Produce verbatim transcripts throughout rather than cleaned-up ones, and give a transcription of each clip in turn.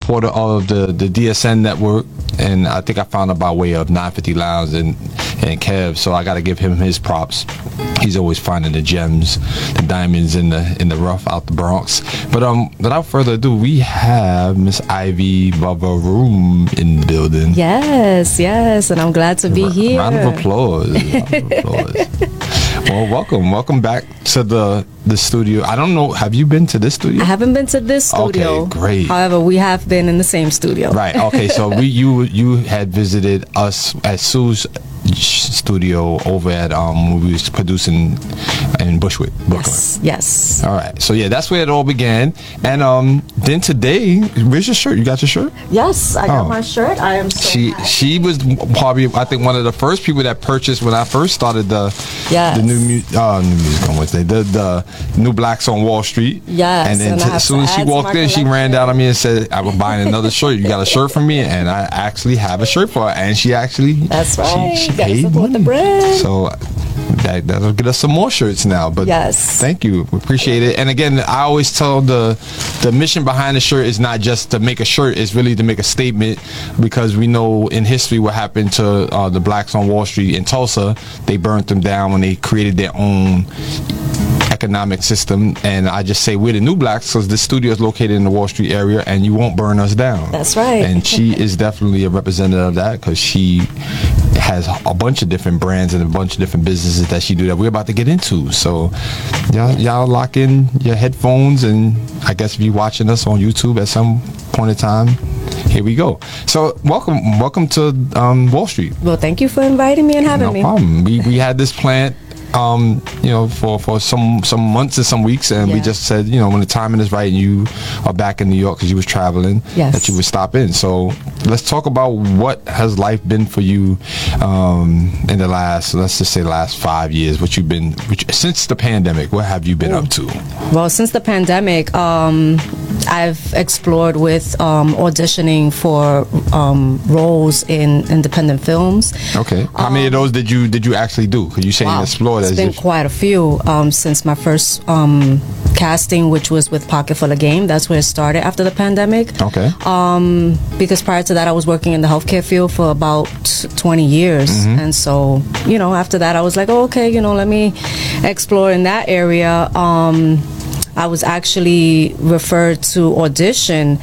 supporter of the, the D S N network, and I think I found out by way of nine fifty Lounge and, and Kev, so I got to give him his props. He's always finding the gems, the diamonds in the in the rough out the Bronx. But um, without further ado, we have Miss Ivy Bavaroom in the building. Yes, yes, and I'm glad to be R- here. Round of applause. Round of applause. Well, welcome, welcome back to the the studio. I don't know, have you been to this studio? I haven't been to this studio. Okay, great. However, we have been in the same studio. Right. Okay. So we you you had visited us at Sue's studio over at um when we was producing in Bushwick, Brooklyn. Yes. Yes. All right. So yeah, that's where it all began. And um then today, where's your shirt? You got your shirt? Yes, I got Oh. my shirt. I am so She happy. she was probably I think one of the first people that purchased when I first started the Yes. the new mu- uh, new music on Wednesday, the the new Blacks on Wall Street. Yes, And then and I t- have as soon to as she add to walked my in, she ran collection. down on me and said, "I was buying another shirt. You got a shirt for me?" And I actually have a shirt for her, and she actually That's right. She, she Gotta paid support the money. brand. So that that'll get us some more shirts now. But Yes. thank you, we appreciate it. And again, I always tell the the mission behind the shirt is not just to make a shirt; it's really to make a statement, because we know in history what happened to uh, the Blacks on Wall Street in Tulsa. They burnt them down when they created their own economic system. And I just say we're the new Blacks because the studio is located in the Wall Street area, and you won't burn us down. That's right. And she is definitely a representative of that, because she has a bunch of different brands and a bunch of different businesses that she do that we're about to get into. So y'all, y'all lock in your headphones, and I guess if you're watching us on YouTube at some point in time, here we go. So welcome, welcome to um, Wall Street. Well, thank you for inviting me and having No me. problem. We we had this plant, um, you know, for, for some some months and some weeks, and we Yeah. just said, you know, when the timing is right and you are back in New York because you was traveling, Yes. that you would stop in. So let's talk about what has life been for you um, in the last, let's just say, last five years. What you've been which, since the pandemic. What have you been up to? Well, since the pandemic, um, I've explored with um, auditioning for um, roles in independent films. Okay, how many of those did you did you actually do? Because you saying Wow. explored It's as been if quite a few um, since my first um, casting, which was with Pocket Full of Game. That's where it started after the pandemic. okay. Um, because prior to that, I was working in the healthcare field for about twenty years. Mm-hmm. And so, you know, after that, I was like, oh, okay, you know, let me explore in that area. Um, I was actually referred to audition,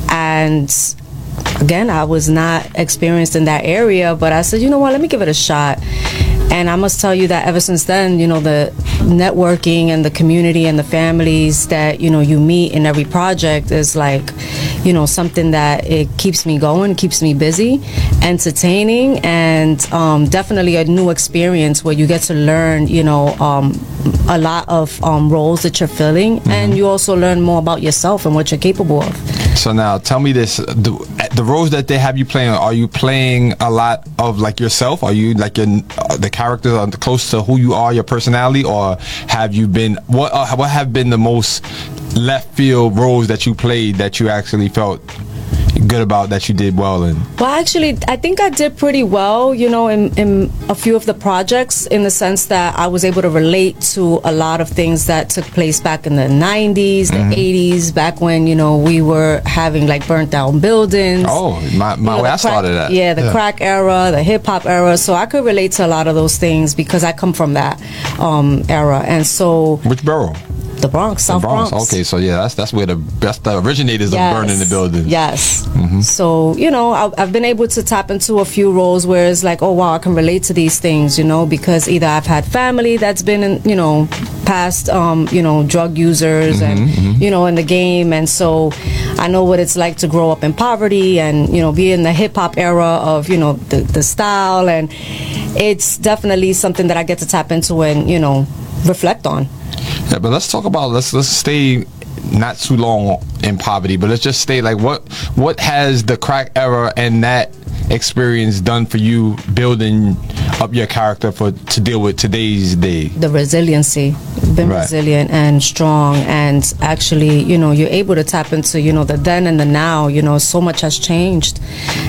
and again, I was not experienced in that area, but I said, you know what, let me give it a shot. And I must tell you that ever since then, you know, the networking and the community and the families that, you know, you meet in every project is like, you know, something that it keeps me going, keeps me busy, entertaining, and um, definitely a new experience where you get to learn, you know, um, a lot of um, roles that you're filling, Mm-hmm. and you also learn more about yourself and what you're capable of. So now, tell me this: the, the roles that they have you playing, are you playing a lot of like yourself? Are you like your uh, the characters are close to who you are, your personality, or have you been what? Uh, what have been the most left field roles that you played that you actually felt good about, that you did well in? Well, actually, I think I did pretty well, you know, in, in a few of the projects, in the sense that I was able to relate to a lot of things that took place back in the nineties, the eighties, back when, you know, we were having like burnt down buildings. Oh, my, my You know, way the I started crack- that. Yeah, the crack era, the hip hop era. So I could relate to a lot of those things because I come from that um, era. And so Which borough? the Bronx, South Bronx. Bronx. Okay, so yeah, that's that's where the best the originators of burning the building. Yes. So, you know, I, I've been able to tap into a few roles where it's like, oh, wow, I can relate to these things, you know, because either I've had family that's been, in, you know, past, um, you know, drug users and, you know, in the game. And so I know what it's like to grow up in poverty and, you know, be in the hip hop era of, you know, the, the style. And it's definitely something that I get to tap into and, you know, reflect on. Yeah, but let's talk about let's let's stay not too long in poverty, but let's just stay like what what has the crack era and that experience done for you building up your character for to deal with today's day? The resiliency, been Right. resilient and strong, and actually, you know, you're able to tap into, you know, the then and the now. You know, so much has changed,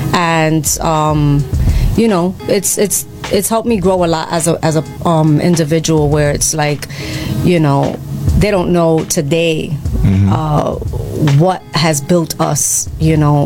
and um, you know, it's it's it's helped me grow a lot as a as a um, individual. Where it's like, you know, they don't know today uh, what has built us, you know,